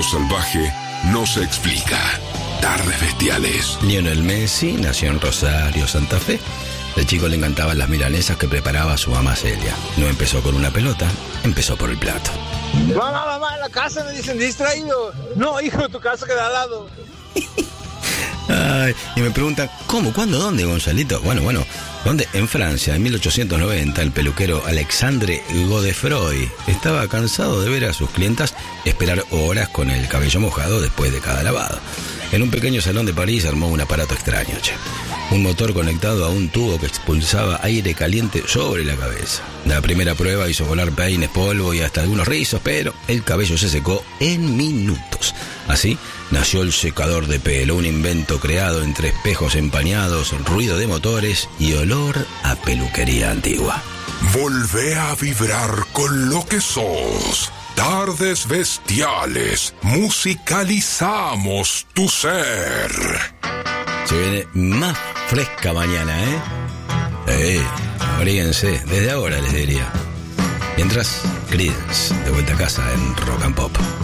lo salvaje no se explica. Tardes Bestiales. Lionel Messi nació en Rosario, Santa Fe. De chico le encantaban las milanesas que preparaba su mamá Celia. No empezó con una pelota, empezó por el plato. Mamá, en la casa me dicen distraído. No, hijo, tu casa queda al lado. Ay, y me preguntan, ¿cómo? ¿Cuándo? ¿Dónde, Gonzalito? Bueno, ¿dónde? En Francia, en 1890, el peluquero Alexandre Godefroy estaba cansado de ver a sus clientas esperar horas con el cabello mojado después de cada lavado. En un pequeño salón de París armó un aparato extraño, un motor conectado a un tubo que expulsaba aire caliente sobre la cabeza. La primera prueba hizo volar peines, polvo y hasta algunos rizos, pero el cabello se secó en minutos. Así nació el secador de pelo, un invento creado entre espejos empañados, ruido de motores y olor a peluquería antigua. Volvé a vibrar con lo que sos. Tardes Bestiales. Musicalizamos tu ser. Se viene más fresca mañana, abríguense, desde ahora les diría. Mientras, Creedence, de vuelta a casa en Rock and Pop.